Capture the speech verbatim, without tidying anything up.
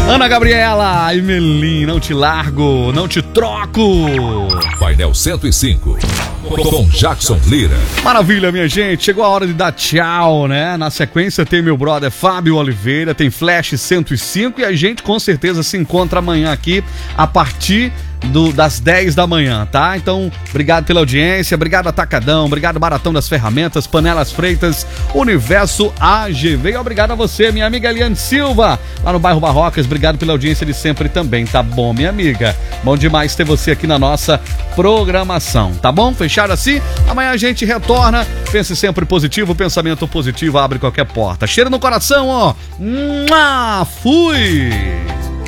Ana Gabriela, Emelim, não te largo, não te troco. Painel cento e cinco, com Jackson Lira. Maravilha, minha gente, chegou a hora de dar tchau, né? Na sequência tem meu brother Fábio Oliveira, tem Flash cento e cinco e a gente com certeza se encontra amanhã aqui a partir Do, das dez da manhã, tá? Então, obrigado pela audiência, obrigado Atacadão, obrigado Baratão das Ferramentas, Panelas Freitas, Universo A G V e obrigado a você, minha amiga Eliane Silva, lá no bairro Barrocas, obrigado pela audiência de sempre também, tá bom, minha amiga? Bom demais ter você aqui na nossa programação, tá bom? Fechado assim? Amanhã a gente retorna, pense sempre positivo, pensamento positivo abre qualquer porta. Cheiro no coração, ó! Mua! Fui!